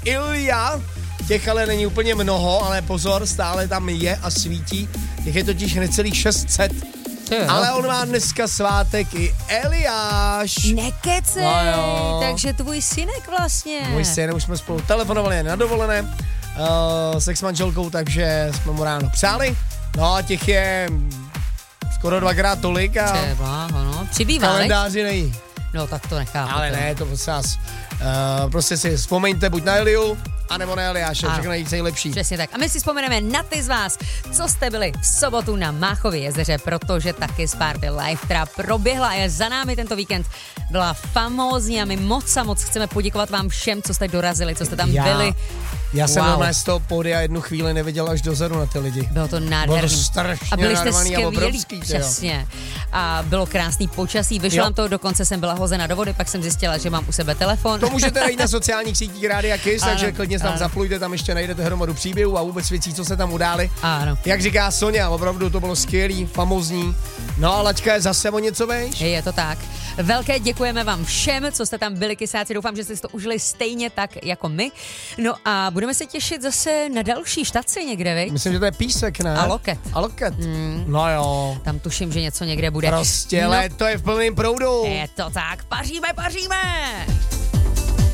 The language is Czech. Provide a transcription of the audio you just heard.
Ilja. Těch ale není úplně mnoho, ale pozor, stále tam je a svítí. Těch je totiž necelých 600. Ale on má dneska svátek i Eliáš. Nekecej, no takže tvůj synek vlastně. Můj syn, už jsme spolu telefonovali na dovolené s ex-manželkou, takže jsme mu ráno psali. No a těch je skoro 2x tolik a třeba, no, přibývá, kalendáři nejí. No tak to nechápu. Ale ne, to prostě vás, prostě si vzpomeňte buď na Eliu, anebo na Eliáše, všechno nejlepší. Přesně tak. A my si vzpomeneme na ty z vás, co jste byli v sobotu na Máchově jezeře, protože taky Party Live, která proběhla a je za námi tento víkend, byla famózní a my moc chceme poděkovat vám všem, co jste dorazili, co jste tam byli. Já jsem normálně z toho pódia jednu chvíli neviděl až dozadu na ty lidi. Bylo to nádherný. Bylo to strašně a byli jste skvělí, přesně. A bylo krásný počasí, vyšlo nám to, dokonce jsem byla hozena do vody, pak jsem zjistila, že mám u sebe telefon. To můžete najít na sociálních sítích Rádia Kiss, takže klidně tam zaplujte, tam ještě najdete hromadu příběhů a vůbec věcí, co se tam udály. Ano. Jak říká Sonja, opravdu to bylo skvělý, famózní. No a Laďka je zase o něco vejš. Je to tak. Velké děkujeme vám všem, co jste tam byli, kysáci. Doufám, že jste si to užili stejně tak jako my. No a budeme se těšit zase na další štaci někde, viď? Myslím, že to je Písek, ne? A Loket. No jo. Tam tuším, že něco někde bude. Prostě léto je v plném proudu. Je to tak. Paříme!